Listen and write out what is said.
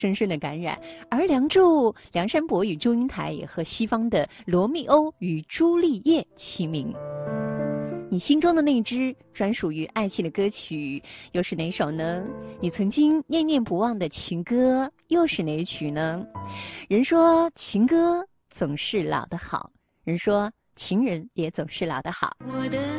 深深的感染。而梁祝、梁山伯与祝英台也和西方的罗密欧与朱丽叶齐名。你心中的那支专属于爱情的歌曲又是哪首呢？你曾经念念不忘的情歌又是哪一曲呢？人说情歌总是老的好，人说情人也总是老的好。我的